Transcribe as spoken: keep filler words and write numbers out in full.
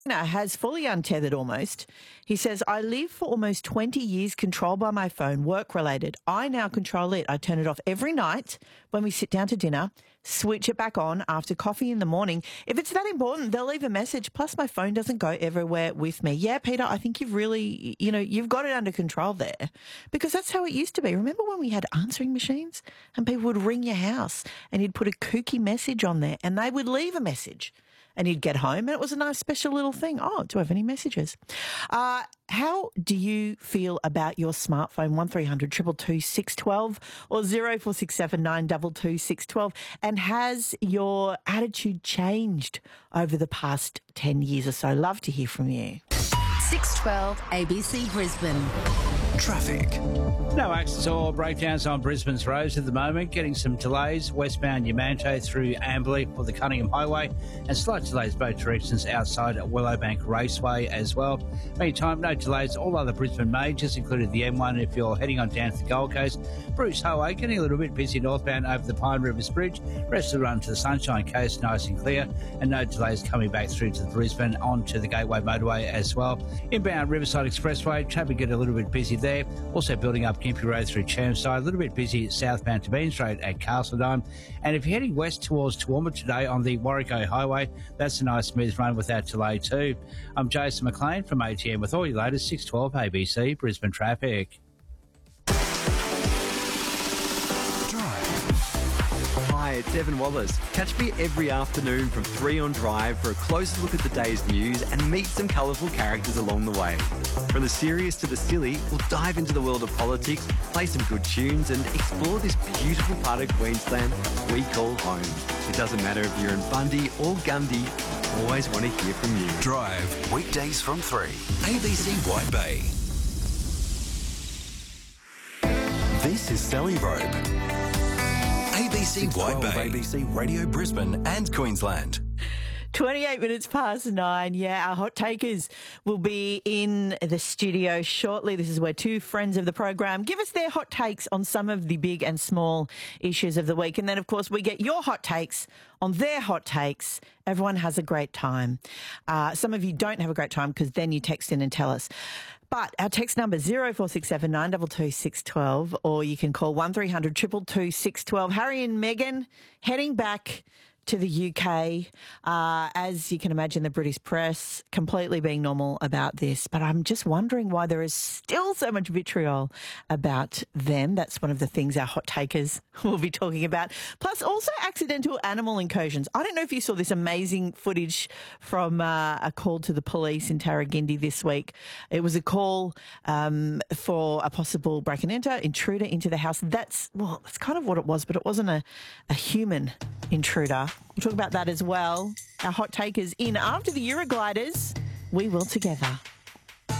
Has fully untethered almost. He says, I live for almost twenty years controlled by my phone, work-related. I now control it. I turn it off every night when we sit down to dinner, switch it back on after coffee in the morning. If it's that important, they'll leave a message. Plus, my phone doesn't go everywhere with me. Yeah, Peter, I think you've really, you know, you've got it under control there because that's how it used to be. Remember when we had answering machines and people would ring your house and you'd put a kooky message on there and they would leave a message? And you'd get home and it was a nice special little thing. Oh, do I have any messages? Uh, how do you feel about your smartphone? one three hundred two two two six one two or zero four six seven nine two two six one two. And has your attitude changed over the past ten years or so? Love to hear from you. six twelve A B C Brisbane. Traffic. No accidents or breakdowns on Brisbane's roads at the moment. Getting some delays westbound Yamanto through Amberley for the Cunningham Highway and slight delays both directions outside at Willowbank Raceway as well. Meantime, no delays. All other Brisbane majors, including the M one if you're heading on down to the Gold Coast. Bruce Highway getting a little bit busy northbound over the Pine Rivers Bridge. Rest of the run to the Sunshine Coast nice and clear, and no delays coming back through to Brisbane onto the Gateway Motorway as well. Inbound Riverside Expressway, traffic get a little bit busy there. Also building up Gympie Road through Chermside, a little bit busy southbound to Beans Road at Castledine. And if you're heading west towards Toowoomba today on the Warrego Highway, that's a nice smooth run without delay too. I'm Jason McLean from A T M with all your latest six twelve A B C Brisbane traffic. Hi, it's Evan Wallace. Catch me every afternoon from three on Drive for a closer look at the day's news and meet some colourful characters along the way. From the serious to the silly, we'll dive into the world of politics, play some good tunes and explore this beautiful part of Queensland we call home. It doesn't matter if you're in Bundy or Gundy, always want to hear from you. Drive, weekdays from three. A B C White Bay. This is Sally Robe. A B C White Bay, A B C Radio Brisbane and Queensland. twenty-eight minutes past nine. Yeah, our hot takers will be in the studio shortly. This is where two friends of the program give us their hot takes on some of the big and small issues of the week. And then, of course, we get your hot takes on their hot takes. Everyone has a great time. Uh, some of you don't have a great time because then you text in and tell us. But our text number is zero four six seven nine two two six one two, or you can call one three hundred two two two six one two. Harry and Meghan heading back to the U K. Uh, as you can imagine, the British press completely being normal about this. But I'm just wondering why there is still so much vitriol about them. That's one of the things our hot takers will be talking about. Plus, also accidental animal incursions. I don't know if you saw this amazing footage from uh, a call to the police in Tarragindi this week. It was a call um, for a possible break and enter, intruder into the house. That's, well, that's kind of what it was, but it wasn't a, a human intruder. We'll talk about that as well. Our hot takers in after the Eurogliders. We will together.